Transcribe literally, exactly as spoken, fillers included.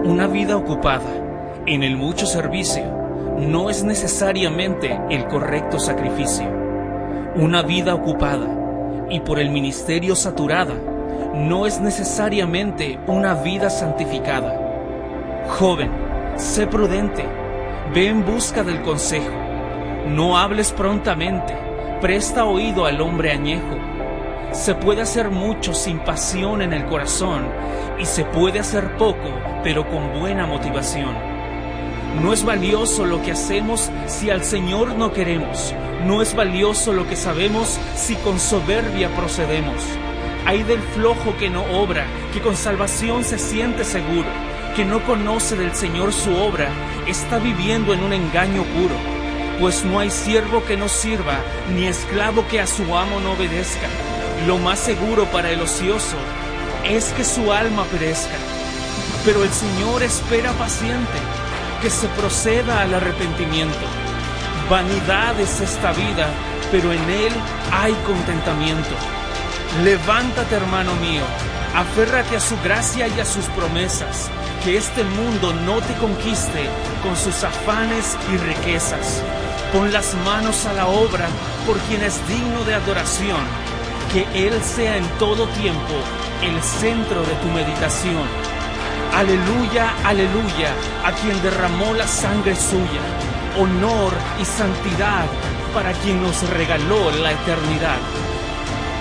Una vida ocupada en el mucho servicio no es necesariamente el correcto sacrificio. Una vida ocupada y por el ministerio saturada no es necesariamente una vida santificada. Joven, sé prudente, ve en busca del consejo. No hables prontamente, presta oído al hombre añejo. Se puede hacer mucho sin pasión en el corazón y se puede hacer poco, pero con buena motivación. No es valioso lo que hacemos si al Señor no queremos. No es valioso lo que sabemos si con soberbia procedemos. Ay del flojo que no obra, que con salvación se siente seguro, que no conoce del Señor su obra, está viviendo en un engaño puro. Pues no hay siervo que no sirva, ni esclavo que a su amo no obedezca. Lo más seguro para el ocioso es que su alma perezca. Pero el Señor espera paciente que se proceda al arrepentimiento. Vanidad es esta vida, pero en Él hay contentamiento. Levántate, hermano mío, aférrate a su gracia y a sus promesas, que este mundo no te conquiste con sus afanes y riquezas. Pon las manos a la obra por quien es digno de adoración, que Él sea en todo tiempo el centro de tu meditación. Aleluya, aleluya, a quien derramó la sangre suya, honor y santidad para quien nos regaló la eternidad.